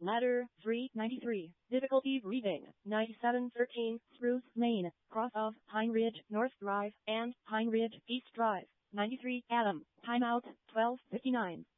Ladder 393. Difficulty reading 9713. Spruce, Maine. Cross of Pine Ridge North Drive and Pine Ridge East Drive. 93 Adam. Timeout 12:59.